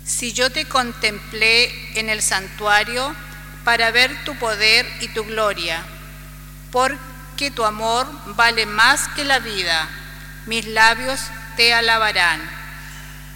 Si yo te contemplé en el santuario para ver tu poder y tu gloria, porque tu amor vale más que la vida, mis labios te alabarán.